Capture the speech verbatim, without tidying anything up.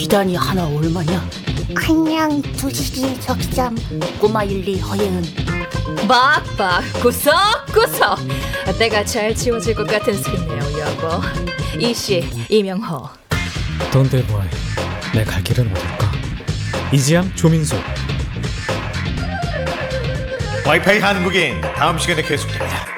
비단이 하나 얼마냐? 그냥 두시기 적삼. 꼬마 일리 허예은. 막박 구석구석 내가 잘 지워질 것 같은 소리네요 여보. 이씨 이명호. 돈데보아이, 내 갈 길은 어딜까? 이지암 조민수. 와이파이 한국인 다음 시간에 계속됩니다.